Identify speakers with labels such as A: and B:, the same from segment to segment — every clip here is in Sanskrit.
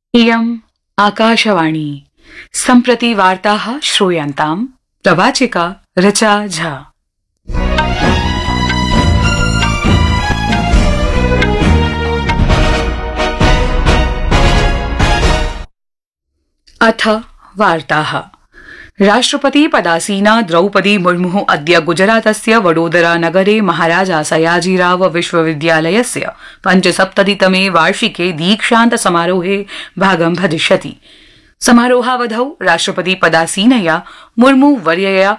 A: इयम् आकाशवाणी। सम्प्रति वार्ताः श्रूयन्ताम्। प्रवाचिका ऋचा झा। अथ वार्ताः। राष्ट्रपति पदासीना द्रौपदी मुर्मु अद्य गुजरातस्य वडोदरा नगरे महाराजा सयाजीराव विश्वविद्यालयस्य 75तमे वार्षिके दीक्षान्त समारोहे भागं भजिष्यति। समारोहावधौ राष्ट्रपति पदासीनया मुर्मु वर्यया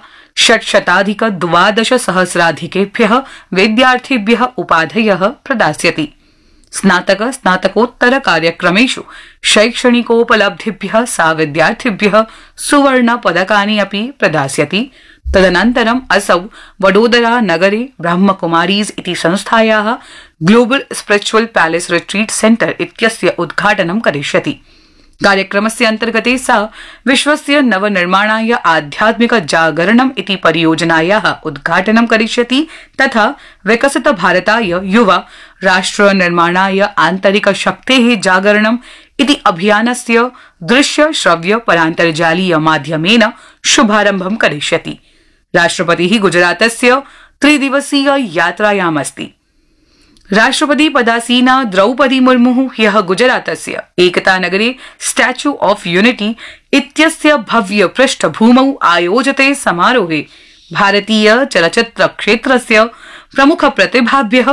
A: 612,000 विद्यार्थिभ्यः उपाधयः प्रदास्यति। स्नातक स्नातकोत्तर कार्यक्रमेषु शैक्षणिकोपलब्धिभ्यः सा विद्यार्थिभ्यः सुवर्ण पदकानि अपि प्रदास्यति। तदनन्तरम् असौ वडोदरा नगरे ब्रह्मकुमारीज इति संस्थायाः global spiritual palace retreat centre इत्यस्य उद्घाटनं करिष्यति। कार्यक्रमस्य अन्तर्गते सा विश्वस्य नवनिर्माणाय आध्यात्मिक जागरणम् इति परियोजनायाः उद्घाटनं करिष्यति तथा विकसित भारताय युवा राष्ट्र निर्माणाय आन्तरिक शक्तेः जागरणम् इति अभियानस्य दृश्य श्रव्य परान्तर्जालीय माध्यमेन शुभारम्भं करिष्यति। राष्ट्रपतिः गुजरातस्य 3 दिवसीय यात्रायामस्ति। राष्ट्रपति पदासीना द्रौपदी मुर्मु ह्यः गुजरातस्य एकतानगरे स्टैच्यू ऑफ यूनिटी इत्यस्य भव्य पृष्ठभूमौ आयोजिते समारोहे भारतीय चलच्चित्र क्षेत्रस्य प्रमुख प्रतिभाभ्यः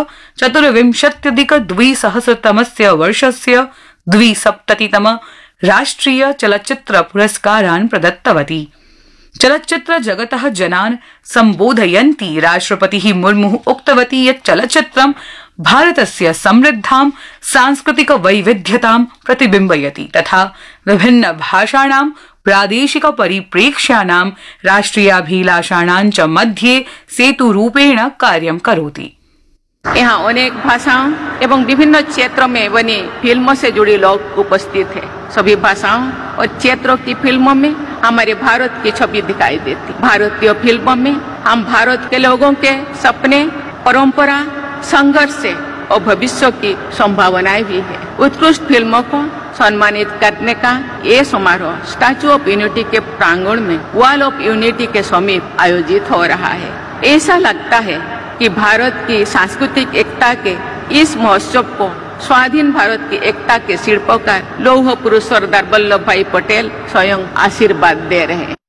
A: 24,200 वर्षस्य 72तम राष्ट्रिय चलच्चित्र पुरस्कारान् प्रदत्तवती। चलच्चित्र जगतः जनान् सम्बोधयन्ती राष्ट्रपतिः मुर्मु उक्तवती यत् चलच्चित्रं भारतस्य समृद्धां सांस्कृतिक वैविध्यतां प्रतिबिम्बयति तथा विभिन्न भाषाणां प्रादेशिक परिप्रेक्ष्याणां राष्ट्रियाभिलाषाणां च मध्ये सेतुरूपेण कार्यं करोति।
B: यहाँ अनेक भाषाओं एवं विभिन्न क्षेत्रों में बनी फिल्मों से जुड़े लोग उपस्थित हैं। सभी भाषाओं और क्षेत्रों की फिल्मों में हमारे भारत की छवि दिखाई देती। भारतीय फिल्मों में हम भारत के लोगों के सपने, परंपरा, संघर्ष और भविष्य की संभावनाएं भी है। उत्कृष्ट फिल्मों को सम्मानित करने का ये समारोह स्टैच्यू ऑफ यूनिटी के प्रांगण में वॉल ऑफ यूनिटी के समीप आयोजित हो रहा है। ऐसा लगता है कि भारत की सांस्कृतिक एकता के इस महोत्सव को स्वाधीन भारत की एकता के शिल्पकार लौह पुरुष सरदार वल्लभ भाई पटेल स्वयं आशीर्वाद दे रहे हैं।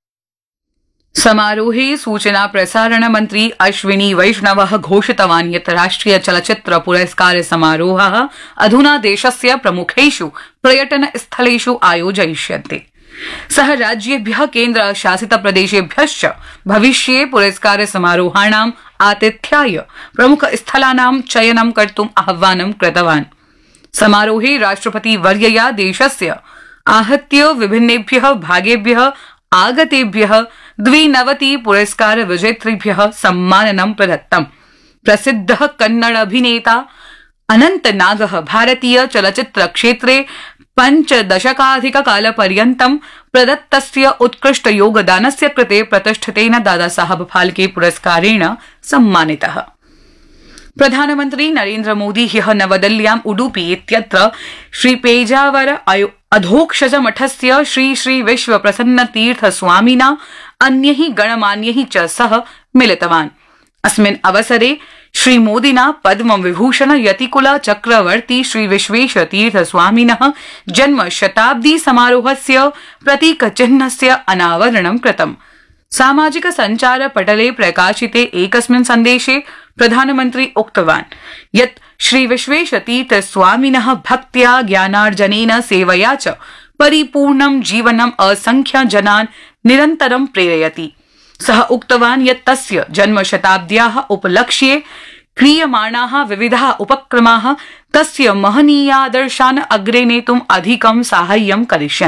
A: समारोहे सूचना प्रसारण मंत्री अश्विनी वैष्णवः घोषितवान् यत् राष्ट्रिय चलच्चित्र पुरस्कार समारोहः अधुना देशस्य प्रमुखेषु पर्यटन स्थलेषु आयोजयिष्यन्ते। सः राज्येभ्यः केन्द्रशासित प्रदेशेभ्यश्च भविष्ये पुरस्कार समारोहाणाम् आतिथ्याय प्रमुख स्थलानां चयनं कर्तुम् आह्वानं कृतवान्। समारोहे राष्ट्रपति वर्यया देशस्य आहत्य विभिन्नेभ्यः भागेभ्यः आगतेभ्यः 92 पुरस्कार विजेतृभ्यः सम्माननं प्रदत्तम्। प्रसिद्धः कन्नड अभिनेता अनन्तनागः भारतीय चलच्चित्र क्षेत्रे 5 दशकाधिककालपर्यन्तं प्रदत्तस्य उत्कृष्ट योगदानस्य कृते प्रतिष्ठितेन दादा साहब फाल्के पुरस्कारेण सम्मानितः। प्रधानमन्त्री नरेन्द्र मोदी ह्यः नवदिल्ल्याम् उडुपी इत्यत्र श्री पेजावर अधोक्षज मठस्य श्री श्री विश्व प्रसन्न तीर्थ स्वामिना अन्यैः गणमान्यैः च सह मिलितवान्। अस्मिन् अवसरे श्री मोदिना पद्म विभूषण यतिकुल चक्रवर्ती श्री विश्वेश तीर्थ स्वामिनः जन्म शताब्दी समारोहस्य प्रतीक चिह्नस्य अनावरणं कृतम्। सामाजिक संचार पटले प्रकाशिते एकस्मिन् सन्देशे प्रधानमन्त्री उक्तवान् यत् श्री विश्वेश तीर्थ स्वामिनः भक्त्या ज्ञानार्जनेन सेवया च परिपूर्णं जीवनम् असंख्य जनान् निरन्तरं प्रेरयति। सः उक्तवान् यत् तस्य जन्मशताब्द्याः उपलक्ष्ये क्रियमाणाः विविधाः उपक्रमाः तस्य महनीयादर्शान् अग्रे नेतुम् अधिकं साहाय्यं करिष्यन्ति।